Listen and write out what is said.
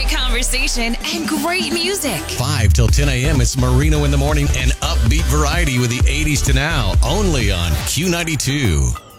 great conversation and great music. 5 till 10 a.m. It's Marino in the Morning and upbeat variety with the 80s to now, only on Q92.